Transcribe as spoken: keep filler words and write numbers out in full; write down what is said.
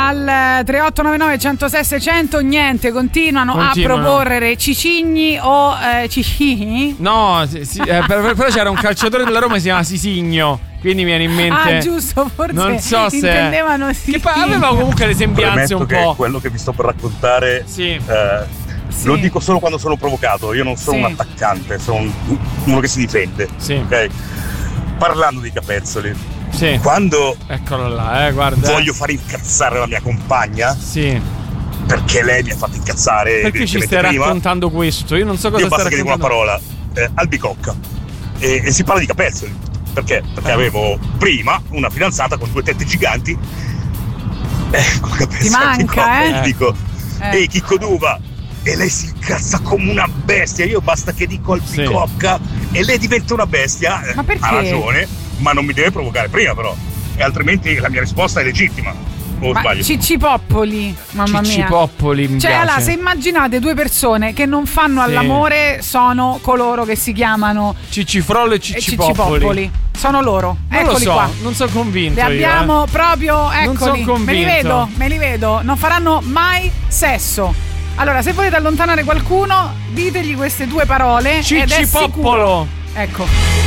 al tre otto nove nove uno zero sei sei zero zero. Niente, continuano, Continuano. a proporre Cicigni o eh, Cicigni. No, sì, sì, eh, però però c'era un calciatore della Roma che si chiama Sisigno. Quindi mi viene in mente. Ah, giusto, forse non so se intendevano sì. Che poi aveva comunque le sembianze un Premetto po'. che quello che vi sto per raccontare Sì. eh, Sì. lo dico solo quando sono provocato. Io non sono Sì. un attaccante, sono un- uno che si difende. Sì. Ok? Parlando di capezzoli, Sì. quando Eccolo là, eh, guarda. voglio fare incazzare la mia compagna, Sì. perché lei mi ha fatto incazzare Perché ci evidentemente stai prima, raccontando questo? Io non so cosa io stai basta che dico una raccontando. parola, eh, albicocca, e, e si parla di capezzoli. Perché? Perché Eh. avevo prima una fidanzata con due tette giganti, eh, con capezzoli manca, albicocca, eh? e dico, Eh. ehi Chicco Duva, e lei si incazza come una bestia. Io basta che dico albicocca e lei diventa una bestia. Ma perché? Ha ragione, ma non mi deve provocare prima però, e altrimenti la mia risposta è legittima. O Ma sbaglio? Ciccipoppoli, mamma mia. Ciccipoppoli, mi Cioè, piace. allora, se immaginate due persone che non fanno Sì. all'amore, sono coloro che si chiamano Ciccifrollo e eh, Ciccipoppoli. Ciccipoppoli. Sono loro. Non Eccoli lo so, qua. non sono convinto. Li io, abbiamo eh. proprio, Non eccoli. son Me li convinto. vedo, me li vedo. Non faranno mai sesso. Allora, se volete allontanare qualcuno, ditegli queste due parole. Ed è sicuro. Ciccipoppolo. Ecco.